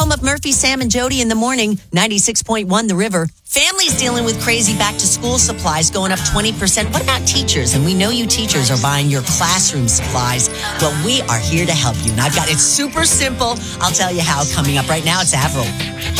home of Murphy, Sam, and Jody in the morning. 96.1 The River. Families dealing with crazy back-to-school supplies going up 20%. What about teachers? And we know you teachers are buying your classroom supplies. Well, we are here to help you. And it's super simple. I'll tell you how coming up right now. It's Avril.